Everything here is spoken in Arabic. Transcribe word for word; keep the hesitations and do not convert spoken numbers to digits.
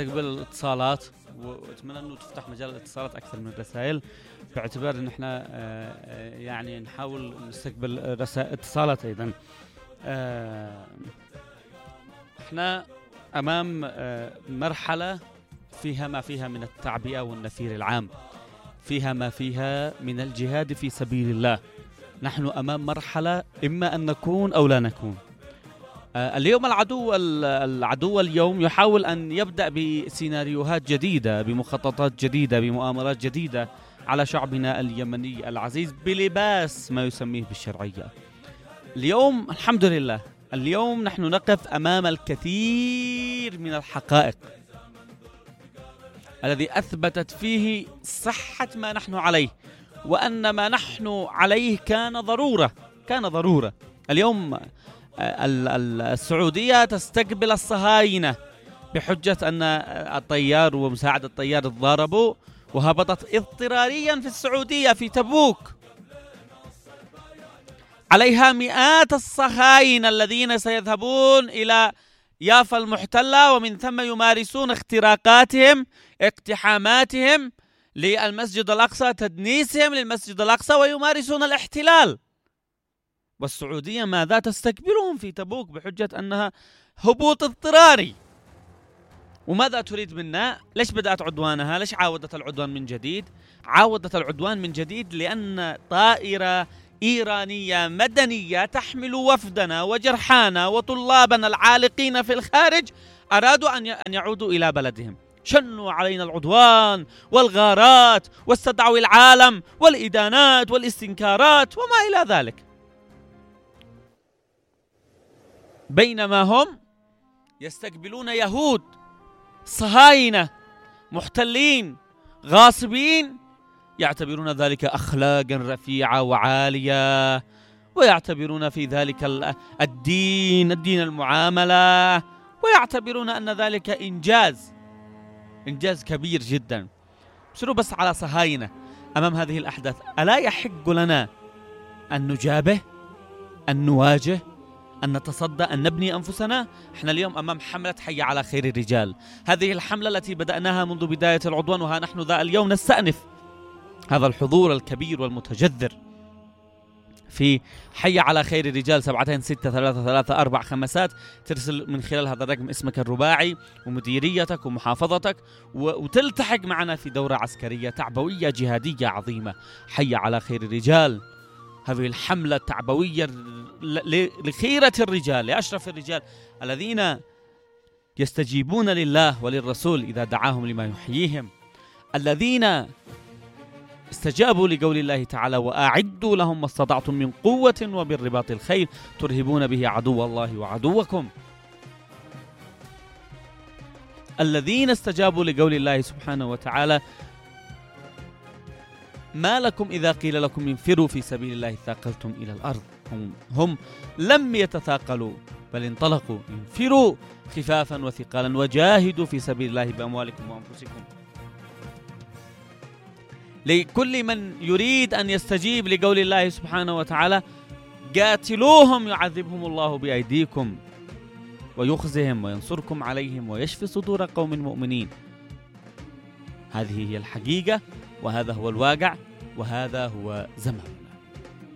نستقبل الاتصالات، واتمنى انه تفتح مجال الاتصالات اكثر من الرسائل، باعتبار ان احنا يعني نحاول نستقبل رسائل اتصالات ايضا. احنا امام مرحله فيها ما فيها من التعبئه والنفير العام، فيها ما فيها من الجهاد في سبيل الله. نحن امام مرحله اما ان نكون او لا نكون. اليوم العدو العدو اليوم يحاول أن يبدأ بسيناريوهات جديدة، بمخططات جديدة، بمؤامرات جديدة على شعبنا اليمني العزيز بلباس ما يسميه بالشرعية. اليوم الحمد لله، اليوم نحن نقف أمام الكثير من الحقائق الذي أثبتت فيه صحة ما نحن عليه، وأن ما نحن عليه كان ضرورة كان ضرورة. اليوم السعودية تستقبل الصهاينة بحجة أن الطيار ومساعد الطيار تضاربوا، وهبطت اضطراريا في السعودية في تبوك. عليها مئات الصهاينة الذين سيذهبون إلى يافا المحتلة، ومن ثم يمارسون اختراقاتهم اقتحاماتهم للمسجد الأقصى، تدنيسهم للمسجد الأقصى، ويمارسون الاحتلال. والسعودية ماذا تستكبرهم في تبوك بحجة أنها هبوط اضطراري؟ وماذا تريد منا؟ ليش بدأت عدوانها؟ ليش عاودت العدوان من جديد؟ عاودت العدوان من جديد لأن طائرة إيرانية مدنية تحمل وفدنا وجرحانا وطلابنا العالقين في الخارج أرادوا أن يعودوا إلى بلدهم. شنوا علينا العدوان والغارات واستدعوا العالم والإدانات والاستنكارات وما إلى ذلك، بينما هم يستقبلون يهود صهاينة محتلين غاصبين، يعتبرون ذلك أخلاقا رفيعة وعالية، ويعتبرون في ذلك الدين الدين المعاملة، ويعتبرون أن ذلك إنجاز إنجاز كبير جدا. بصيروا بس على صهاينة أمام هذه الأحداث. ألا يحق لنا أن نجابه، أن نواجه، أن نتصدى، أن نبني أنفسنا؟ احنا اليوم أمام حملة حي على خير الرجال، هذه الحملة التي بدأناها منذ بداية العدوان، وها نحن ذا اليوم نستأنف هذا الحضور الكبير والمتجذر في حي على خير الرجال. سبعتين ستة ثلاثة ثلاثة أربع خمسات، ترسل من خلال هذا الرقم اسمك الرباعي ومديريتك ومحافظتك، وتلتحق معنا في دورة عسكرية تعبوية جهادية عظيمة. حي على خير الرجال، هذه الحملة التعبوية لخيرة الرجال، لأشرف الرجال الذين يستجيبون لله وللرسول إذا دعاهم لما يحييهم، الذين استجابوا لقول الله تعالى: وأعدوا لهم ما استطعتم من قوة وبالرباط الخيل ترهبون به عدو الله وعدوكم. الذين استجابوا لقول الله سبحانه وتعالى: ما لكم إذا قيل لكم انفروا في سبيل الله ثاقلتم إلى الأرض. هم, هم لم يتثاقلوا بل انطلقوا: انفروا خفافا وثقالا وجاهدوا في سبيل الله بأموالكم وأنفسكم. لكل من يريد أن يستجيب لقول الله سبحانه وتعالى: قاتلوهم يعذبهم الله بأيديكم ويخزهم وينصركم عليهم ويشفي صدور قوم مؤمنين. هذه هي الحقيقة، وهذا هو الواقع، وهذا هو زمان.